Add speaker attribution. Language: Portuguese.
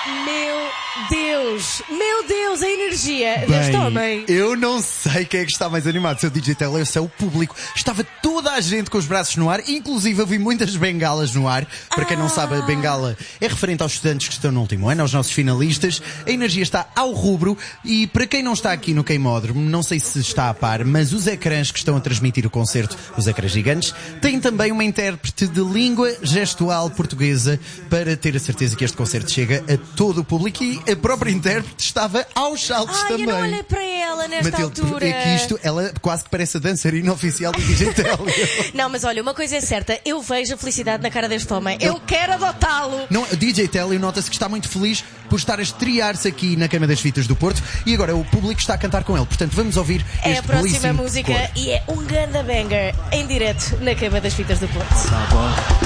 Speaker 1: Meu Deus, a energia deste homem.
Speaker 2: Eu não sei quem é que está mais animado, se é o DJ Telly ou se é o público. Estava toda a gente com os braços no ar, inclusive eu vi muitas bengalas no ar. Para quem não sabe, a bengala é referente aos estudantes que estão no último ano, aos nossos finalistas. A energia está ao rubro e para quem não está aqui no Queimódromo, não sei se está a par, mas os ecrãs que estão a transmitir o concerto, os ecrãs gigantes, têm também uma intérprete de língua gestual portuguesa para ter a certeza que este concerto chega a todo o público e a própria intérprete estava aos saltos também.
Speaker 1: Eu não olhei para ela nesta
Speaker 2: Matilde,
Speaker 1: altura.
Speaker 2: é que isto, ela quase que parece a dançarina oficial do DJ Telly.
Speaker 1: Não, mas olha, uma coisa é certa, eu vejo a felicidade na cara deste homem. Eu quero adotá-lo.
Speaker 2: Não, o DJ Telly nota-se que está muito feliz por estar a estrear-se aqui na Cama das Fitas do Porto e agora o público está a cantar com ele. Portanto, vamos ouvir
Speaker 1: este
Speaker 2: belíssimo
Speaker 1: É a próxima música
Speaker 2: cor.
Speaker 1: e é um ganda banger em direto na Cama das Fitas do Porto.